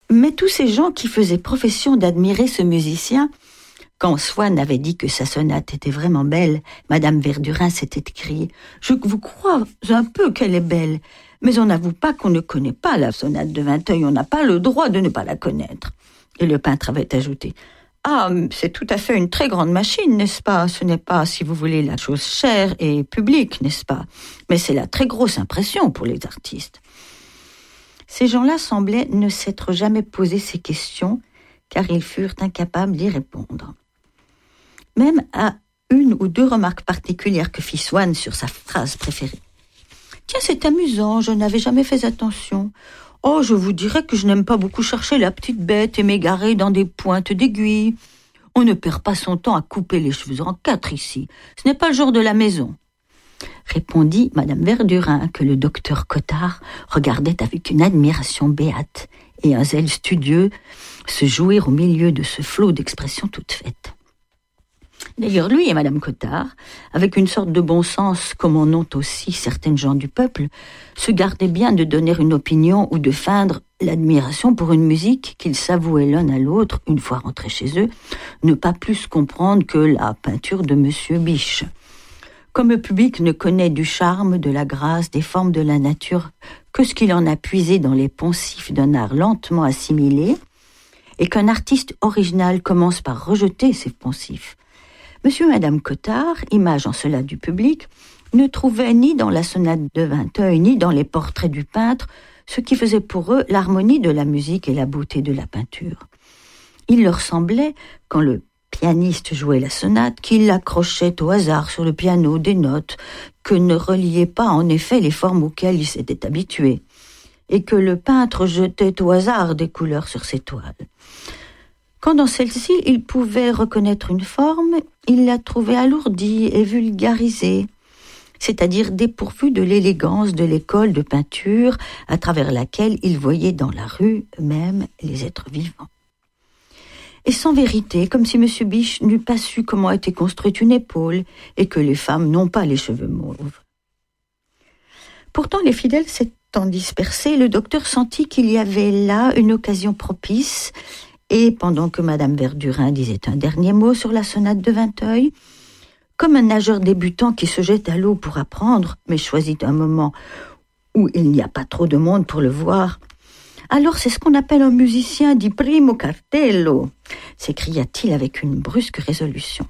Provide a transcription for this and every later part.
Mais tous ces gens qui faisaient profession d'admirer ce musicien, quand Swann avait dit que sa sonate était vraiment belle, Madame Verdurin s'était écriée « Je vous crois un peu qu'elle est belle, mais on n'avoue pas qu'on ne connaît pas la sonate de Vinteuil, on n'a pas le droit de ne pas la connaître. » Et le peintre avait ajouté « Ah, c'est tout à fait une très grande machine, n'est-ce pas ? Ce n'est pas, si vous voulez, la chose chère et publique, n'est-ce pas ? Mais c'est la très grosse impression pour les artistes. » Ces gens-là semblaient ne s'être jamais posé ces questions, car ils furent incapables d'y répondre. Même à une ou deux remarques particulières que fit Swann sur sa phrase préférée. « Tiens, c'est amusant, je n'avais jamais fait attention. Oh, je vous dirais que je n'aime pas beaucoup chercher la petite bête et m'égarer dans des pointes d'aiguille. On ne perd pas son temps à couper les cheveux en quatre ici. Ce n'est pas le genre de la maison. » Répondit Madame Verdurin que le docteur Cottard regardait avec une admiration béate et un zèle studieux se jouer au milieu de ce flot d'expressions toutes faites. D'ailleurs, lui et Madame Cottard, avec une sorte de bon sens comme en ont aussi certaines gens du peuple, se gardaient bien de donner une opinion ou de feindre l'admiration pour une musique qu'ils s'avouaient l'un à l'autre, une fois rentrés chez eux, ne pas plus comprendre que la peinture de Monsieur Biche. Comme le public ne connaît du charme, de la grâce, des formes de la nature que ce qu'il en a puisé dans les poncifs d'un art lentement assimilé, et qu'un artiste original commence par rejeter ces poncifs, Monsieur et Madame Cottard, image en cela du public, ne trouvaient ni dans la sonate de Vinteuil, ni dans les portraits du peintre, ce qui faisait pour eux l'harmonie de la musique et la beauté de la peinture. Il leur semblait, quand le pianiste jouait la sonate, qu'il accrochait au hasard sur le piano des notes que ne reliaient pas en effet les formes auxquelles il s'était habitué, et que le peintre jetait au hasard des couleurs sur ses toiles. Quand dans celle-ci, il pouvait reconnaître une forme, il la trouvait alourdie et vulgarisée, c'est-à-dire dépourvue de l'élégance de l'école de peinture à travers laquelle il voyait dans la rue même les êtres vivants. Et sans vérité, comme si M. Biche n'eût pas su comment était construite une épaule et que les femmes n'ont pas les cheveux mauves. Pourtant, les fidèles s'étant dispersés, le docteur sentit qu'il y avait là une occasion propice. Et pendant que Madame Verdurin disait un dernier mot sur la sonate de Vinteuil, comme un nageur débutant qui se jette à l'eau pour apprendre, mais choisit un moment où il n'y a pas trop de monde pour le voir, alors c'est ce qu'on appelle un musicien di primo cartello, s'écria-t-il avec une brusque résolution.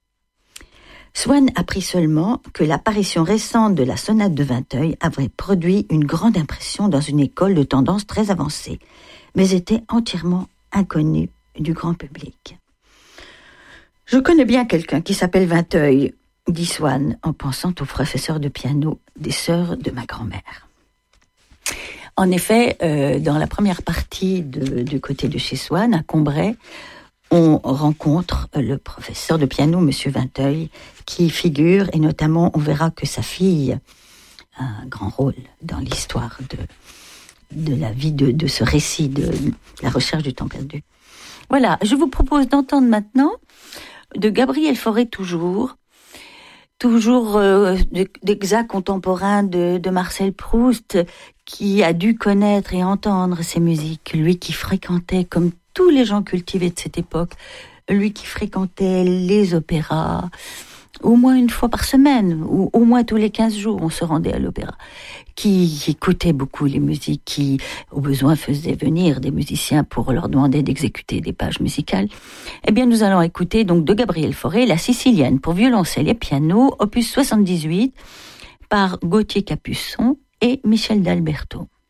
Swann apprit seulement que l'apparition récente de la sonate de Vinteuil avait produit une grande impression dans une école de tendance très avancée, mais était entièrement inconnu du grand public. « Je connais bien quelqu'un qui s'appelle Vinteuil, » dit Swann en pensant au professeur de piano des sœurs de ma grand-mère. En effet, dans la première partie du côté de chez Swann, à Combray, on rencontre le professeur de piano, Monsieur Vinteuil, qui figure, et notamment on verra que sa fille a un grand rôle dans l'histoire de la vie de ce récit de la recherche du temps perdu. Voilà, je vous propose d'entendre maintenant de Gabriel Fauré toujours d'exact contemporain de Marcel Proust, qui a dû connaître et entendre ces musiques, lui qui fréquentait, comme tous les gens cultivés de cette époque, lui qui fréquentait les opéras, au moins une fois par semaine, ou au moins tous les 15 jours, on se rendait à l'opéra, qui écoutait beaucoup les musiques, qui, au besoin, faisait venir des musiciens pour leur demander d'exécuter des pages musicales. Eh bien, nous allons écouter donc de Gabriel Fauré, la Sicilienne pour violoncelle et piano, opus 78, par Gauthier Capuçon et Michel d'Alberto.